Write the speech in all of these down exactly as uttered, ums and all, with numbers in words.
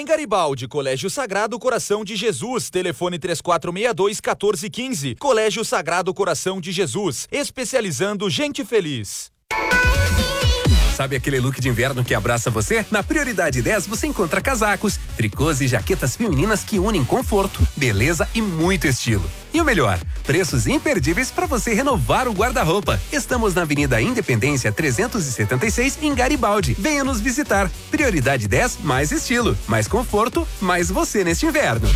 em Garibaldi, Colégio Sagrado Coração de Jesus, telefone três quatro seis dois, um quatro um cinco. Colégio Sagrado Coração de Jesus, especializando gente feliz. Sabe aquele look de inverno que abraça você? Na Prioridade dez você encontra casacos, tricôs e jaquetas femininas que unem conforto, beleza e muito estilo. E o melhor, preços imperdíveis para você renovar o guarda-roupa. Estamos na Avenida Independência trezentos e setenta e seis, em Garibaldi. Venha nos visitar. Prioridade dez, mais estilo, mais conforto, mais você neste inverno.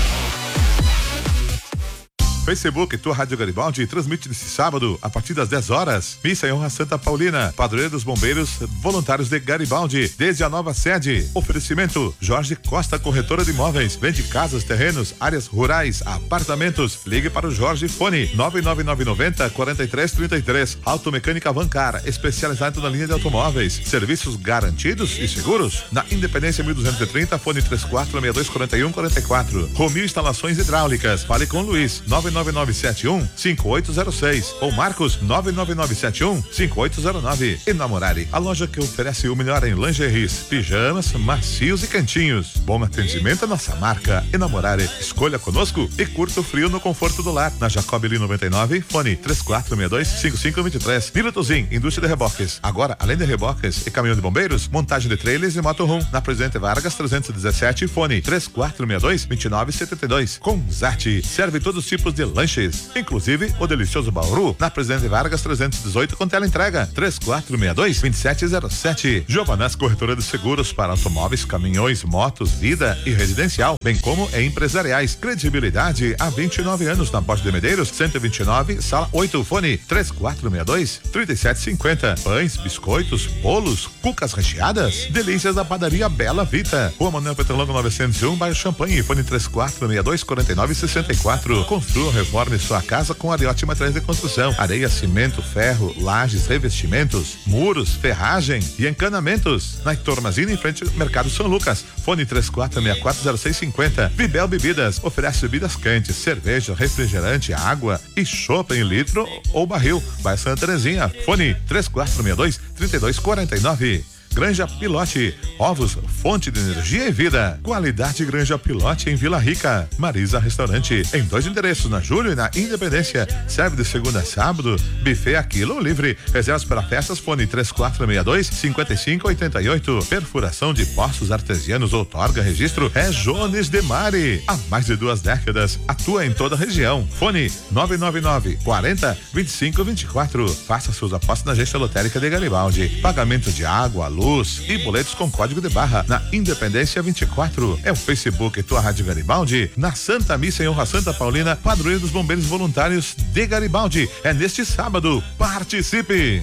Facebook, tua Rádio Garibaldi, transmite nesse sábado, a partir das dez horas, missa em honra a Santa Paulina, padroeira dos bombeiros voluntários de Garibaldi, desde a nova sede. Oferecimento, Jorge Costa, corretora de imóveis, vende casas, terrenos, áreas rurais, apartamentos. Ligue para o Jorge, fone nove nove nove nove zero, quatro três três três. Automecânica Vancar, especializado na linha de automóveis, serviços garantidos e seguros. Na Independência mil duzentos e trinta, fone três quatro seis dois quatro um quatro quatro. Romil Instalações Hidráulicas, fale com Luiz, nove nove nove sete um cinco oito zero seis ou Marcos nove nove nove sete um cinco oito zero nove. Enamorare, a loja que oferece o melhor em lingeries, pijamas, macios e cantinhos. Bom atendimento é nossa marca. Enamorare, escolha conosco e curta o frio no conforto do lar. Na Jacobeli noventa e nove, fone três quatro seis dois cinco cinco dois três. Nilitozin, indústria de reboques. Agora, além de reboques e caminhão de bombeiros, montagem de trailers e motorhome. Na Presidente Vargas trezentos e dezessete, fone três quatro seis dois dois nove sete dois. Com Zarte, serve todos os tipos de lanches, inclusive o delicioso Bauru, na Presidente Vargas trezentos e dezoito, com tela entrega três quatro seis dois dois sete zero sete. Giovanás, corretora de seguros para automóveis, caminhões, motos, vida e residencial, bem como em empresariais. Credibilidade há vinte e nove anos, na Borda de Medeiros, cento e vinte e nove, sala oito, fone três quatro seis dois três sete cinco zero. Pães, biscoitos, bolos, cucas recheadas, delícias da padaria Bela Vita. Rua Manuel Petrolongo novecentos e um, bairro Champanhe, fone três quatro seis dois quatro nove seis quatro. Construa, reforme sua casa com Ariotti Materiais de Construção. Areia, cimento, ferro, lajes, revestimentos, muros, ferragem e encanamentos. Na Heitor Mazini, em frente ao Mercado São Lucas. Fone três quatro seis quatro zero seis cinco zero. Vibel Bebidas oferece bebidas quentes, cerveja, refrigerante, água e chopp em litro ou barril. Vai Santa Terezinha. Fone três quatro seis dois três dois quatro nove. Granja Pilote, ovos, fonte de energia e vida. Qualidade Granja Pilote em Vila Rica. Marisa Restaurante, em dois endereços, na Júlio e na Independência. Serve de segunda a sábado, buffet a quilo livre. Reservas para festas, fone três quatro seis dois cinco cinco oito oito. Perfuração de poços artesianos, outorga, registro é Jones de Mari. Há mais de duas décadas, atua em toda a região. Fone nove nove nove quarenta vinte e cinco vinte e quatro. Faça suas apostas na agência lotérica de Garibaldi. Pagamento de água, luz e boletos com código de barra na Independência vinte e quatro. É o Facebook Tua Rádio Garibaldi, na Santa Missa em honra a Santa Paulina, padroeiro dos bombeiros voluntários de Garibaldi. É neste sábado. Participe!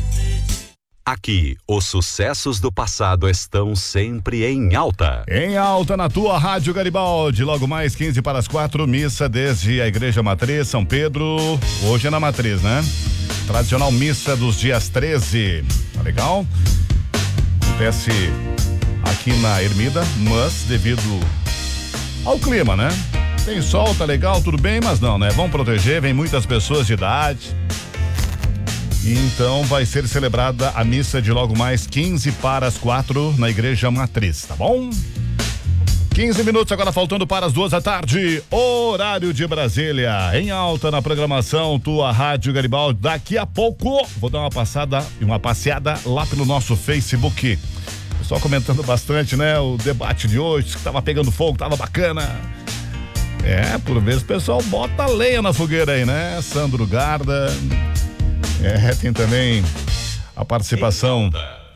Aqui, os sucessos do passado estão sempre em alta. Em alta na tua Rádio Garibaldi. Logo mais quinze para as quatro, missa desde a Igreja Matriz, São Pedro. Hoje é na Matriz, né? Tradicional missa dos dias treze. Tá legal? Acontece aqui na Ermida, mas devido ao clima, né? Tem sol, tá legal, tudo bem, mas não, né? Vamos proteger, vem muitas pessoas de idade. Então vai ser celebrada a missa de logo mais quinze para as quatro na Igreja Matriz, tá bom? quinze minutos agora faltando para as duas da tarde, horário de Brasília, em alta na programação Tua Rádio Garibaldi. Daqui a pouco vou dar uma passada e uma passeada lá pelo nosso Facebook. Pessoal comentando bastante, né? O debate de hoje, que tava pegando fogo, tava bacana. É, por vezes o pessoal bota lenha na fogueira aí, né? Sandro Garda. É, tem também a participação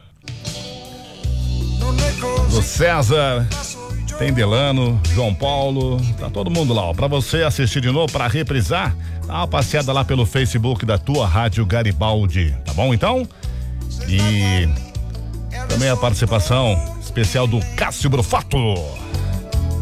do César. Tem Delano, João Paulo, tá todo mundo lá, ó. Pra você assistir de novo, pra reprisar, dá uma passeada lá pelo Facebook da Tua Rádio Garibaldi, tá bom então? E também a participação especial do Cássio Brofato.